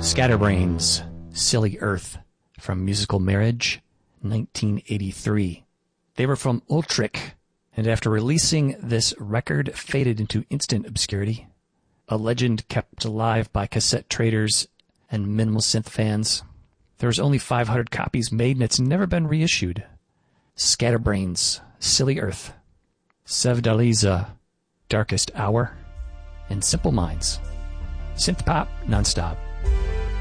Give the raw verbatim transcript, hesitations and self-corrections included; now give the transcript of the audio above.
Scatterbrains, Silly Earth, from Musical Marriage, nineteen eighty-three. They were from Ultrich, and after releasing this record, faded into instant obscurity. A legend kept alive by cassette traders and minimal synth fans. There was only five hundred copies made, and it's never been reissued. Scatterbrains, Silly Earth, Sevdaliza, Darkest Hour, and Simple Minds. Synth pop nonstop.